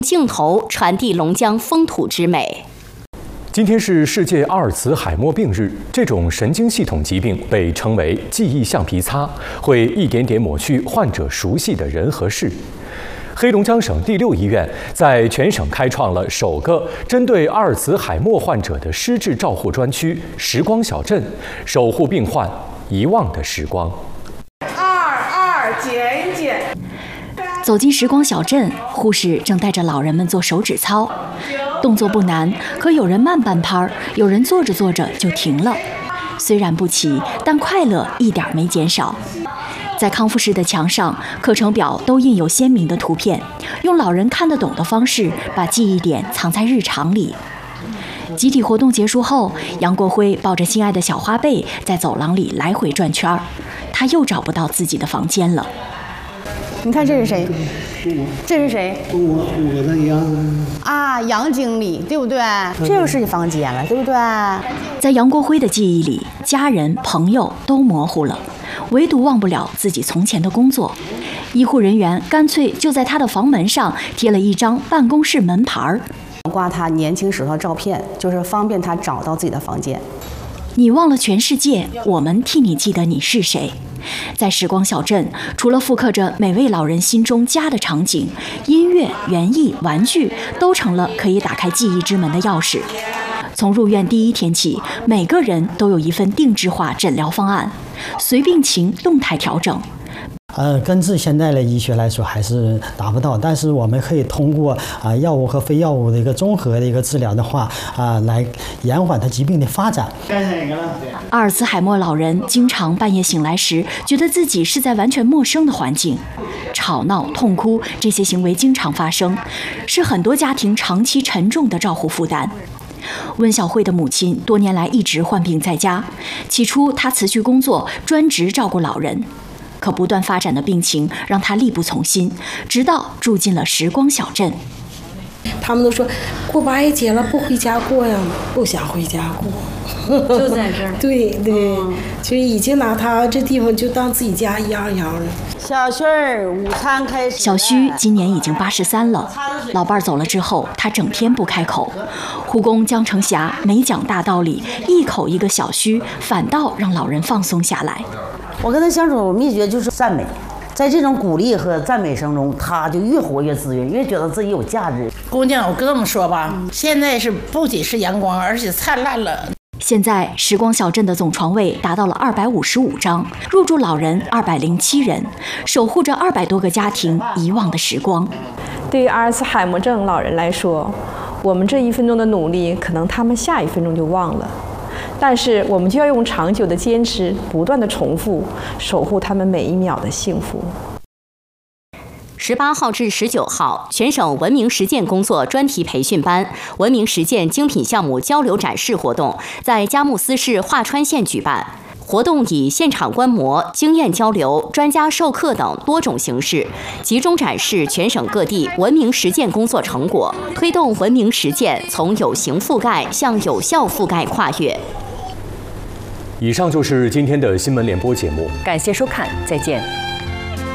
镜头传递龙江风土之美。 今天是世界阿尔茨海默病日，这种神经系统疾病被称为记忆橡皮擦，会一点点抹去患者熟悉的人和事。黑龙江省第6医院在全省开创了首个针对阿尔茨海默患者的失智照护专区“时光小镇”，守护病患遗忘的时光。 减。 走进时光小镇，护士正带着老人们做手指操，动作不难，可有人慢半拍，有人做着做着就停了。虽然不齐，但快乐一点没减少。在康复室的墙上，课程表都印有鲜明的图片，用老人看得懂的方式，把记忆点藏在日常里。集体活动结束后，杨国辉抱着心爱的小花贝在走廊里来回转圈，他又找不到自己的房间了。 你看这是谁？这是谁？ 我的杨经理，对不对？这就是你房间了，对不对？ 在杨国辉的记忆里，家人朋友都模糊了，唯独忘不了自己从前的工作。医护人员干脆就在他的房门上贴了一张办公室门牌， 挂他年轻时候的照片，就是方便他找到自己的房间。 你忘了全世界，我们替你记得你是谁。在时光小镇，除了复刻着每位老人心中家的场景，音乐、园艺、玩具都成了可以打开记忆之门的钥匙。从入院第1天起，每个人都有一份定制化诊疗方案，随病情动态调整。 根治现在的医学来说还是达不到，但是我们可以通过药物和非药物的一个综合的一个治疗的话来延缓它疾病的发展。 阿尔茨海默老人经常半夜醒来时，觉得自己是在完全陌生的环境，吵闹、痛哭这些行为经常发生，是很多家庭长期沉重的照护负担。温小慧的母亲多年来一直患病在家，起初她辞去工作，专职照顾老人。可不断发展的病情让他力不从心，直到住进了时光小镇。 他们都说过8月节了不回家过呀，不想回家过， 就在这儿。 对，就已经拿他这地方就当自己家一样的。 小旭儿，午餐开始。 小旭今年已经83了，老伴儿走了之后，他整天不开口。护工江成霞没讲大道理，一口一个小旭，反倒让老人放松下来。 我跟他相处秘诀就是赞美，在这种鼓励和赞美声中，他就越活越自愿，越觉得自己有价值。 姑娘，我跟这么说吧，现在是不仅是阳光，而且灿烂了。 现在时光小镇的总床位达到了255张，入住老人207人，守护着200多个家庭遗忘的时光。 对于阿尔茨海默症老人来说，我们这1分钟的努力，可能他们下1分钟就忘了。但是我们就要用长久的坚持，不断的重复，守护他们每1秒的幸福。 18号至19号，全省文明实践工作专题培训班、文明实践精品项目交流展示活动在佳木斯市华川县举办。活动以现场观摩、经验交流、专家授课等多种形式，集中展示全省各地文明实践工作成果，推动文明实践从有形覆盖向有效覆盖跨越。 以上就是今天的新闻联播节目， 感谢收看，再见。